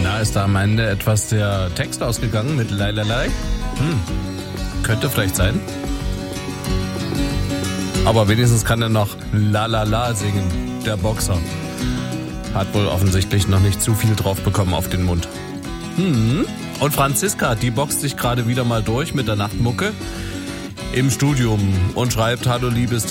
Na, ist da am Ende etwas der Text ausgegangen mit Lailalai? Könnte vielleicht sein. Aber wenigstens kann er noch Lalala singen, der Boxer. Hat wohl offensichtlich noch nicht zu viel drauf bekommen auf den Mund. Und Franziska, die boxt sich gerade wieder mal durch mit der Nachtmucke im Studium und schreibt: Hallo liebes